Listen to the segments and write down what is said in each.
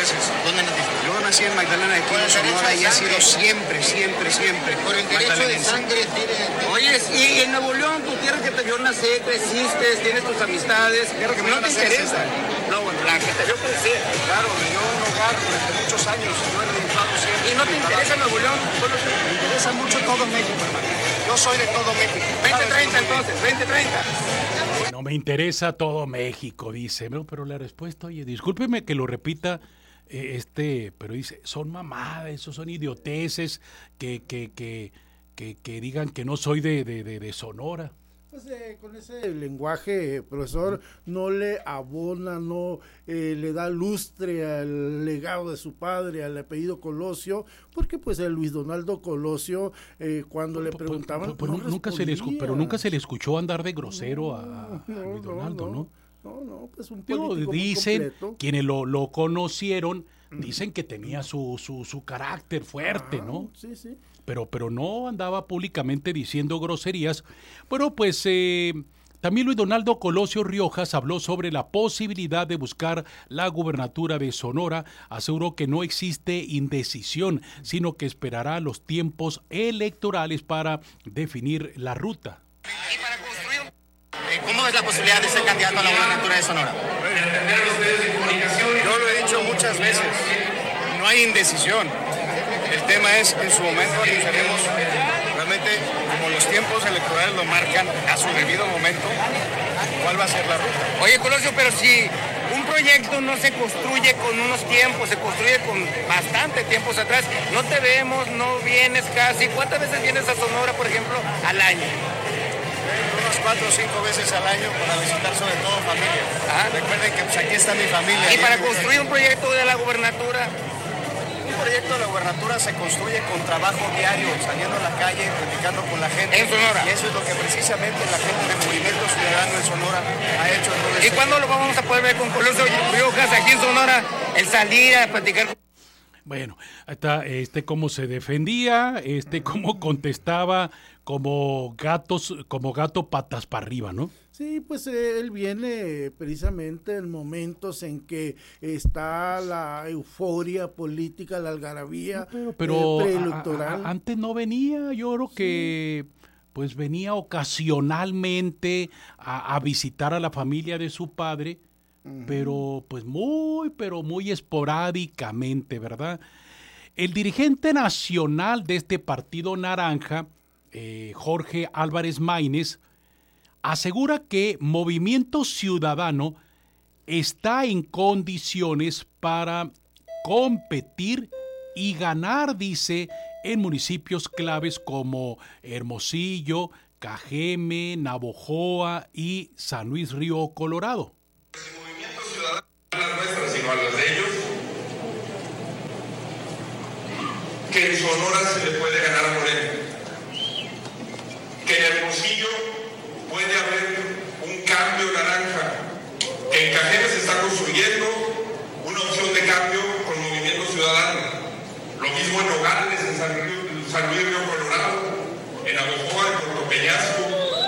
veces. ¿Dónde naciste? Yo nací en Magdalena de Quino, Sonora, y he sido siempre Por el derecho de sangre tiene... Oye, y en Nuevo León, tu tierra que te vio nacer, creciste, tienes tus amistades, Tierra que me no vio te nacer, interesa. sí. No, bueno, la que te vio crecer. Claro, me dio un hogar durante muchos años, yo he dedicado siempre. ¿Y no te interesa Nuevo León? Me interesa mucho todo México, hermano. Yo soy de todo México. 20-30 entonces, 20-30. No me interesa todo México, dice. No, pero la respuesta, oye, discúlpeme que lo repita, pero dice, son mamadas, esos son idioteces que digan que no soy de Sonora. Pues con ese lenguaje, profesor, no le abona, no le da lustre al legado de su padre, al apellido Colosio, porque pues el Luis Donaldo Colosio, cuando le preguntaban... nunca se le escuchó andar de grosero a Luis Donaldo, ¿no? No, pues un político dicen, muy completo. quienes lo conocieron, dicen que tenía su carácter fuerte, ¿no? Sí. Pero no andaba públicamente diciendo groserías. Bueno, pues también Luis Donaldo Colosio Riojas habló sobre la posibilidad de buscar la gubernatura de Sonora. Aseguró que no existe indecisión, sino que esperará los tiempos electorales para definir la ruta. Y para construir... ¿Cómo es la posibilidad de ser candidato a la gubernatura de Sonora? Yo lo he dicho muchas veces, no hay indecisión. El tema es, en su momento anunciaremos, realmente, como los tiempos electorales lo marcan a su debido momento, cuál va a ser la ruta. Oye, Colosio, pero si un proyecto no se construye con unos tiempos, se construye con bastante tiempos atrás, no te vemos, no vienes casi. ¿Cuántas veces vienes a Sonora, por ejemplo, al año? Unas 4 o 5 veces al año para visitar sobre todo familia. Ajá. Recuerden que pues, aquí está mi familia. Y para construir un proyecto de la gubernatura... Un proyecto de la gubernatura se construye con trabajo diario, saliendo a la calle, platicando con la gente. En Sonora. Y eso es lo que precisamente la gente del Movimiento Ciudadano en Sonora ha hecho. ¿Y cuándo lo vamos a poder ver con Colosio Riojas aquí en Sonora? El salir a platicar. Bueno, está cómo se defendía, cómo contestaba como gato patas para arriba, ¿no? Sí, pues él viene precisamente en momentos en que está la euforia política, la algarabía pero preelectoral. Antes no venía, yo creo que pues venía ocasionalmente a visitar a la familia de su padre, pero muy esporádicamente, ¿verdad? El dirigente nacional de este partido naranja, Jorge Álvarez Maínez, asegura que Movimiento Ciudadano está en condiciones para competir y ganar, dice, en municipios claves como Hermosillo, Cajeme, Navojoa y San Luis Río Colorado. El Movimiento Ciudadano no es nuestra, sino a las de ellos, que en Sonora se le puede ganar a Morena, que en Hermosillo puede haber un cambio naranja, que en Cajeme se está construyendo una opción de cambio con Movimiento Ciudadano, lo mismo en Nogales, en San Luis Río Colorado, en Navojoa, en Puerto Peñasco.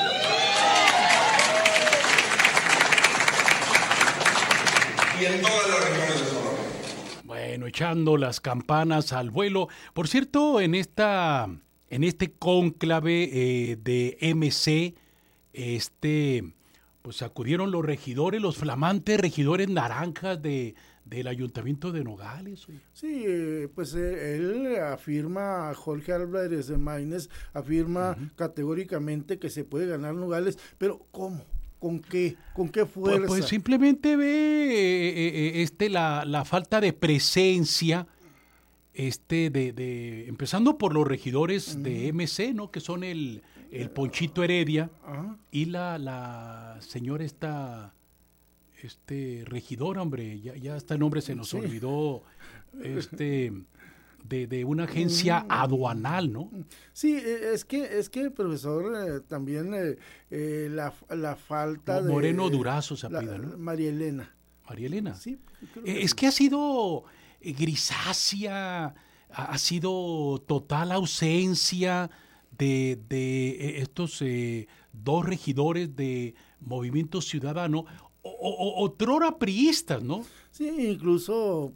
Y en todas las regiones de Sonora. Bueno, echando las campanas al vuelo. Por cierto, en este cónclave de MC, pues acudieron los regidores, los flamantes regidores naranjas del Ayuntamiento de Nogales. Oye. Sí, pues él afirma, Jorge Álvarez de Maínez afirma categóricamente que se puede ganar Nogales, pero ¿cómo? ¿Con qué? ¿Con qué fuerza? Pues simplemente ve la falta de presencia, empezando por los regidores de MC, ¿no? Que son el Ponchito Heredia y la señora regidora, hombre, ya hasta el nombre se nos olvidó, de una agencia aduanal, ¿no? Sí, es que profesor, también la falta de... Moreno Durazo se apellida, ¿no? María Elena. María Elena. Sí. Es que ha sido grisácea, ha sido total ausencia de estos dos regidores de Movimiento Ciudadano, otrora priistas, ¿no? Sí, incluso